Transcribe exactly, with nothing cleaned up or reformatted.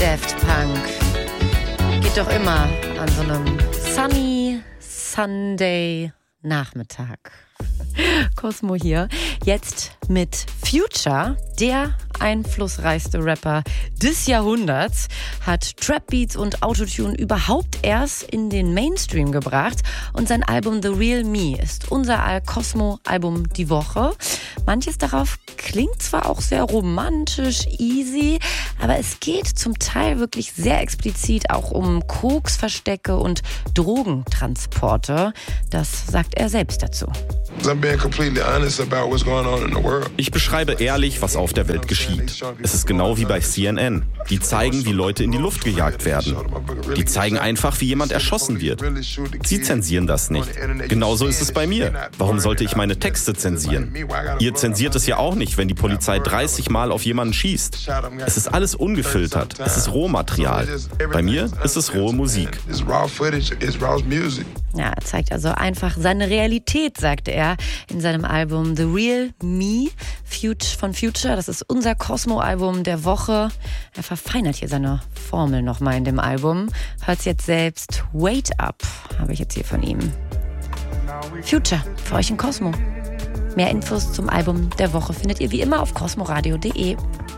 Daft Punk. Geht doch immer an so einem sunny Sunday Nachmittag. Cosmo hier. Jetzt mit Future, der einflussreichste Rapper des Jahrhunderts, hat Trap-Beats und Autotune überhaupt erst in den Mainstream gebracht. Und sein Album The Real Me ist unser Al-Cosmo-Album die Woche. Manches darauf klingt zwar auch sehr romantisch, easy, aber es geht zum Teil wirklich sehr explizit auch um Koksverstecke und Drogentransporte. Das sagt er selbst dazu. Ich beschreibe ehrlich, was auf der Welt geschieht. Es ist genau wie bei C N N. Die zeigen, wie Leute in die Luft gejagt werden. Die zeigen einfach, wie jemand erschossen wird. Sie zensieren das nicht. Genauso ist es bei mir. Warum sollte ich meine Texte zensieren? Ihr zensiert es ja auch nicht, wenn die Polizei dreißig Mal auf jemanden schießt. Es ist alles ungefiltert. Es ist Rohmaterial. Bei mir ist es rohe Musik. Ja, er zeigt also einfach seine Realität, sagte er in seinem Album The Real Me von Future. Das ist unser Cosmo-Album der Woche. Er verfeinert hier seine Formel nochmal in dem Album. Hört's jetzt selbst. Wait Up habe ich jetzt hier von ihm. Future, für euch in Cosmo. Mehr Infos zum Album der Woche findet ihr wie immer auf cosmoradio punkt de.